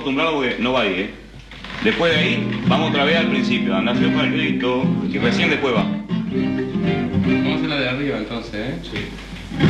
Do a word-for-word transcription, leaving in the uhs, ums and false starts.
acostumbrado porque no va ahí, ¿eh? Después de ahí, vamos otra vez al principio. Andá hacia el grito y recién después va. Vamos a hacer la de arriba entonces, ¿eh? Sí.